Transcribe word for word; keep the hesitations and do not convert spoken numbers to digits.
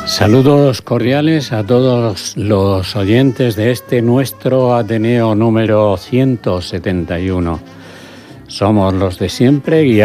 Saludos cordiales a todos los oyentes de este nuestro Ateneo número ciento setenta y uno. Somos los de siempre, guiados